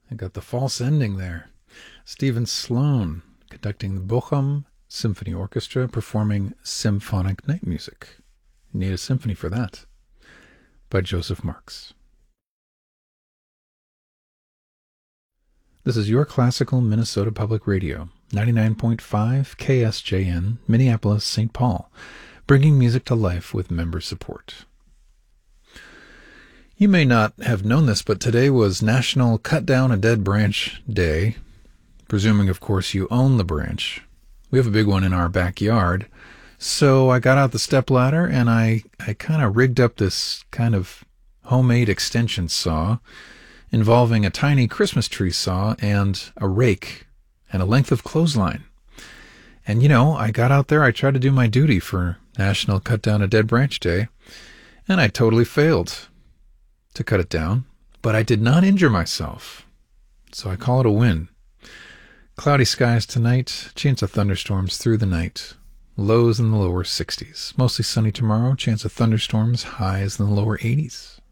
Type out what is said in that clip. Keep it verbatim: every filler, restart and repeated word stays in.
I got the false ending there. Stephen Sloan conducting the Bochum Symphony Orchestra performing Symphonic Night Music. Need a symphony for that. By Joseph Marx. This is your classical Minnesota Public Radio, ninety-nine point five K S J N, Minneapolis, Saint Paul, bringing music to life with member support. You may not have known this, but today was National Cut Down a Dead Branch Day, presuming, of course, you own the branch. We have a big one in our backyard, so I got out the stepladder and I, I kind of rigged up this kind of homemade extension saw involving a tiny Christmas tree saw and a rake and a length of clothesline. And, you know, I got out there, I tried to do my duty for National Cut Down a Dead Branch Day, and I totally failed to cut it down, but I did not injure myself, so I call it a win. Cloudy skies tonight, chance of thunderstorms through the night, lows in the lower sixties. Mostly sunny tomorrow, chance of thunderstorms, highs in the lower eighties.